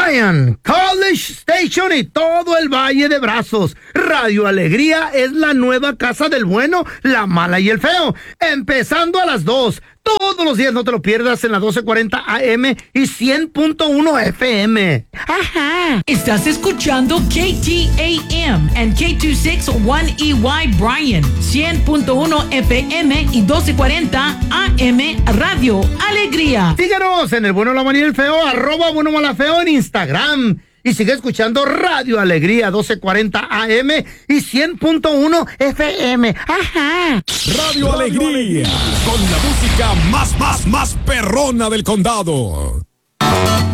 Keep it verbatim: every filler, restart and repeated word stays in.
Bryan, College Station y todo el Valle de Brazos. Radio Alegría es la nueva casa del bueno, la mala y el feo. Empezando a las dos. Todos los días, no te lo pierdas, en la doce cuarenta A M y cien punto uno F M. Ajá. Estás escuchando K T A M and K dos sesenta y uno E Y Bryan, cien punto uno F M y doce cuarenta A M Radio Alegría. Síguenos en el bueno, la mala y el feo, arroba bueno, mala, feo en Instagram. Y sigue escuchando Radio Alegría, doce cuarenta A M y cien punto uno F M. Ajá. Radio Alegría, con la música más, más, más perrona del condado.